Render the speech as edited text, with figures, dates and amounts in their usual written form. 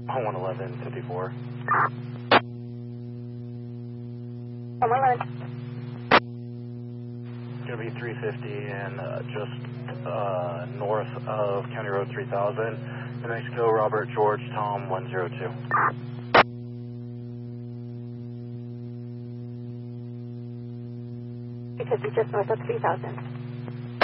111.54. 111. Gonna be 350 and just north of County Road 3000, New Mexico, Robert George Tom 102. Because it's just north of 3000.